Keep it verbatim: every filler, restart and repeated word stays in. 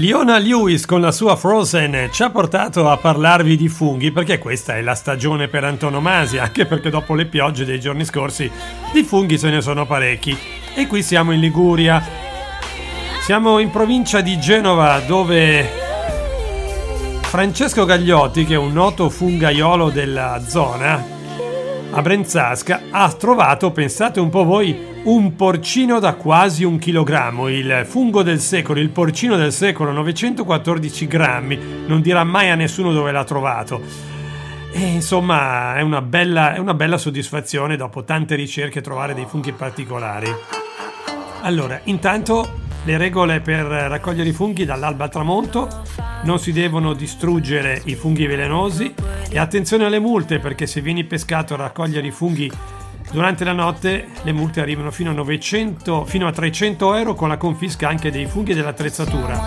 Leona Lewis con la sua Frozen ci ha portato a parlarvi di funghi, perché questa è la stagione per antonomasia, anche perché dopo le piogge dei giorni scorsi di funghi se ne sono parecchi. E qui siamo in Liguria, siamo in provincia di Genova, dove Francesco Gagliotti, che è un noto fungaiolo della zona, a Brenzasca, ha trovato, pensate un po' voi, un porcino da quasi un chilogrammo, il fungo del secolo, il porcino del secolo, novecentoquattordici grammi, non dirà mai a nessuno dove l'ha trovato. E insomma è una bella, è una bella soddisfazione dopo tante ricerche trovare dei funghi particolari. Allora, intanto le regole per raccogliere i funghi dall'alba al tramonto: non si devono distruggere i funghi velenosi, e attenzione alle multe, perché se vieni pescato a raccogliere i funghi durante la notte le multe arrivano fino a novecento, fino a trecento euro, con la confisca anche dei funghi e dell'attrezzatura.